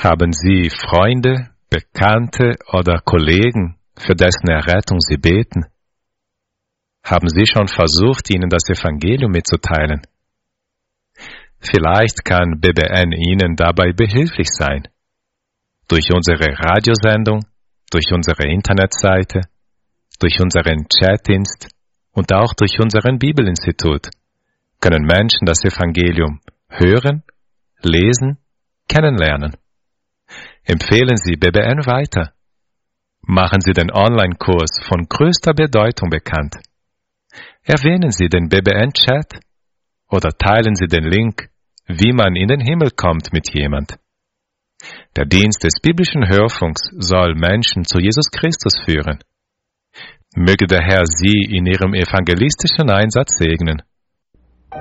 Haben Sie Freunde, Bekannte oder Kollegen, für dessen Errettung Sie beten? Haben Sie schon versucht, ihnen das Evangelium mitzuteilen? Vielleicht kann BBN Ihnen dabei behilflich sein. Durch unsere Radiosendung, durch unsere Internetseite, durch unseren Chatdienst und auch durch unseren Bibelinstitut können Menschen das Evangelium hören, lesen, kennenlernen. Empfehlen Sie BBN weiter. Machen Sie den Online-Kurs von größter Bedeutung bekannt. Erwähnen Sie den BBN-Chat oder teilen Sie den Link, wie man in den Himmel kommt, mit jemand. Der Dienst des biblischen Hörfunks soll Menschen zu Jesus Christus führen. Möge der Herr Sie in Ihrem evangelistischen Einsatz segnen.